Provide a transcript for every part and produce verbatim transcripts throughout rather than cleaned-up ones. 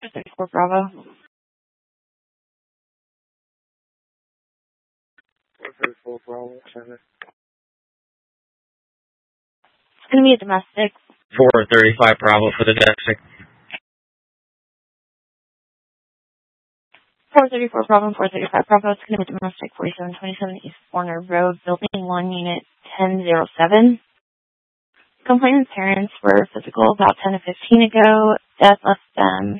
thirty-four Bravo. four thirty-four Bravo, Center. It's going to be a domestic. four thirty-five Bravo for the domestic. four thirty-four Bravo, four thirty-five Bravo. It's going to be domestic, forty-seven twenty-seven East Warner Road, Building one, Unit ten oh seven. Complainant's parents were physical about ten to fifteen ago. Dad left them.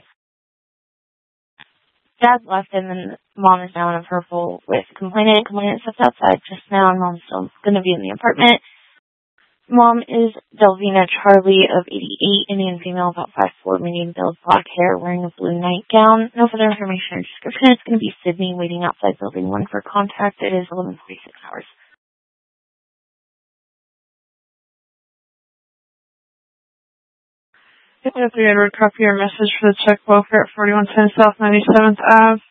Dad left him, and Mom is now in a purple with complainant. Complainant stepped outside just now, and Mom's still going to be in the apartment. Mom is Delvina Charlie of eighty-eight, Indian female, about five foot four, medium build, black hair, wearing a blue nightgown. No further information or description. It's going to be Sydney waiting outside Building one for contact. It is eleven forty-six hours. If you had copy your message for the check welfare at forty-one ten South ninety-seventh Avenue.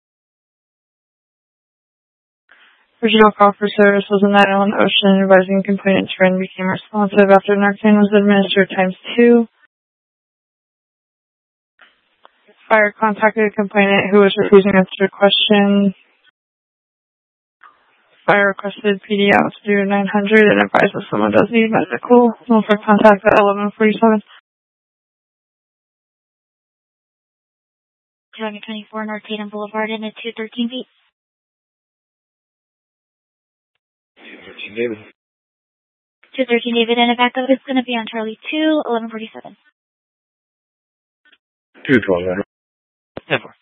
Original call for service was a nine one one Ocean advising complainant's friend became responsive after Narcan was administered times two. Fire contacted a complainant who was refusing to answer a question. Fire requested P D out to do nine hundred and advised that someone does need medical. Someone for contact at eleven forty-seven. two twenty-four North Tatum Boulevard in at two thirteen feet. two thirteen David. two thirteen David, and a backup is going to be on Charlie two, eleven forty-seven. two twelve David. Never.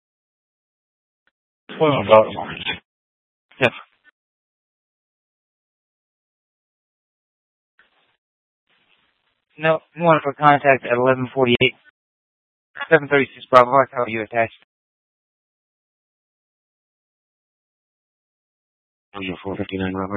twelve Baltimore. Never. No, one for contact at eleven forty-eight. seven thirty-six Bravo, how are you attached? four fifty-nine Bravo.